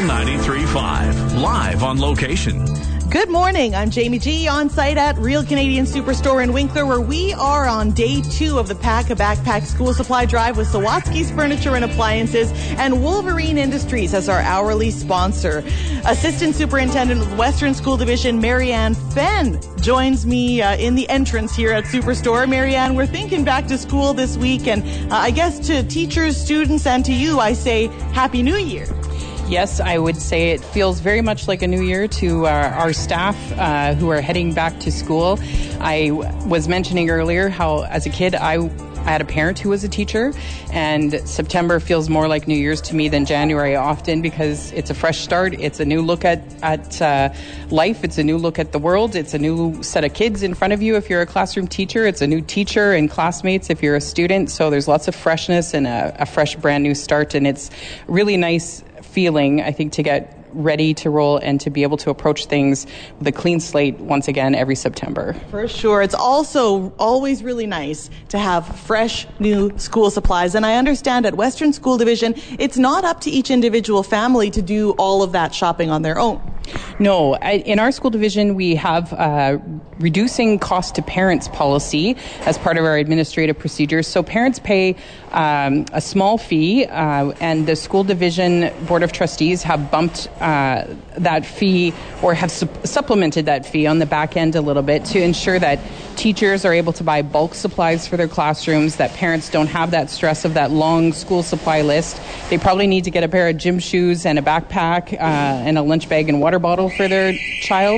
93.5, live on location. Good morning. I'm Jamie G. on site at Real Canadian Superstore in Winkler, where we are on day 2 of the Pack a Backpack school supply drive with Sawatsky's Furniture and Appliances and Wolverine Industries as our hourly sponsor. Assistant Superintendent of the Western School Division, Marianne Fenn, joins me in the entrance here at Superstore. Marianne, we're thinking back to school this week, and I guess to teachers, students, and to you, I say Happy New Year. Yes, I would say it feels very much like a new year to our staff who are heading back to school. I was mentioning earlier how, as a kid, I had a parent who was a teacher, and September feels more like New Year's to me than January often, because it's a fresh start. It's a new look at life. It's a new look at the world. It's a new set of kids in front of you if you're a classroom teacher. It's a new teacher and classmates if you're a student. So there's lots of freshness and a fresh, brand new start, and it's really nice feeling, I think, to get ready to roll and to be able to approach things with a clean slate once again every September. For sure. It's also always really nice to have fresh new school supplies. And I understand at Western School Division, it's not up to each individual family to do all of that shopping on their own. No, in our school division, we have reducing cost to parents policy as part of our administrative procedures. So parents pay a small fee, and the school division board of trustees have bumped that fee, or have supplemented that fee on the back end a little bit, to ensure that teachers are able to buy bulk supplies for their classrooms, that parents don't have that stress of that long school supply list. They probably need to get a pair of gym shoes and a backpack and a lunch bag and water bottle for their child.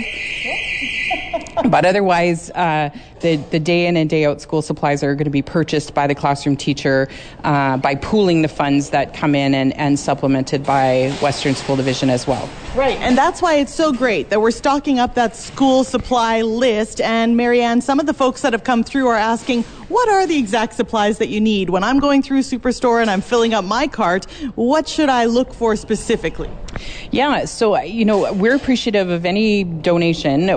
But otherwise, the day in and day out school supplies are going to be purchased by the classroom teacher by pooling the funds that come in and supplemented by Western School Division as well. Right, and that's why it's so great that we're stocking up that school supply list. And Marianne, some of the folks that have come through are asking, what are the exact supplies that you need? When I'm going through Superstore and I'm filling up my cart, what should I look for specifically? Yeah, so, we're appreciative of any donation,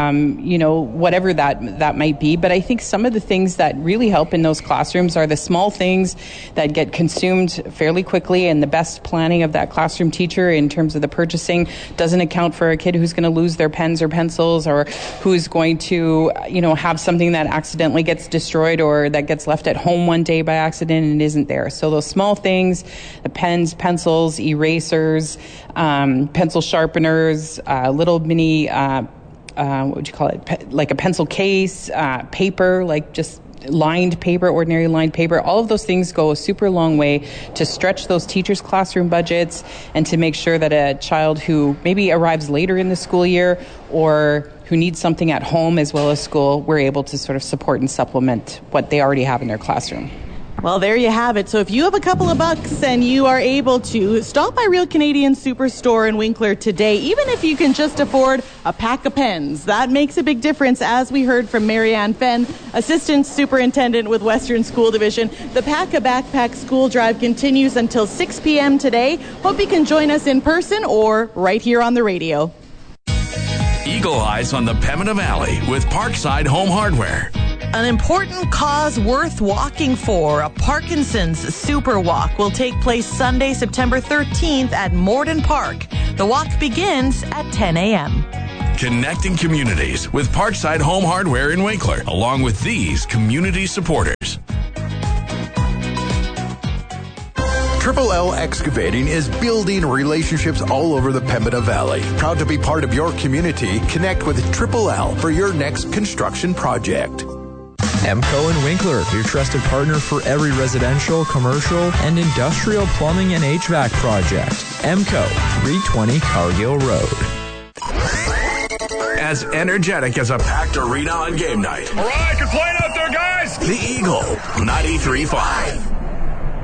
whatever that might be. But I think some of the things that really help in those classrooms are the small things that get consumed fairly quickly, and the best planning of that classroom teacher in terms of the purchasing doesn't account for a kid who's going to lose their pens or pencils, or who's going to, have something that accidentally gets destroyed or that gets left at home one day by accident and isn't there. So those small things, the pens, pencils, erasers, pencil sharpeners, little mini, what would you call it? Like a pencil case, paper, like just lined paper, ordinary lined paper. All of those things go a super long way to stretch those teachers' classroom budgets and to make sure that a child who maybe arrives later in the school year or who needs something at home as well as school, we're able to sort of support and supplement what they already have in their classroom. Well, there you have it. So if you have a couple of bucks and you are able to, stop by Real Canadian Superstore in Winkler today, even if you can just afford a pack of pens. That makes a big difference, as we heard from Marianne Fenn, Assistant Superintendent with Western School Division. The Pack a Backpack school drive continues until 6 p.m. today. Hope you can join us in person or right here on the radio. Eagle Eyes on the Pembina Valley with Parkside Home Hardware. An important cause worth walking for, a Parkinson's Super Walk, will take place Sunday, September 13th at Morden Park. The walk begins at 10 a.m. Connecting communities with Parkside Home Hardware in Winkler, along with these community supporters. Triple L Excavating is building relationships all over the Pembina Valley. Proud to be part of your community. Connect with Triple L for your next construction project. EMCO in Winkler, your trusted partner for every residential, commercial, and industrial plumbing and HVAC project. EMCO, 320 Cargill Road. As energetic as a packed arena on game night. All right, you're playing out there, guys. The Eagle, 93.5.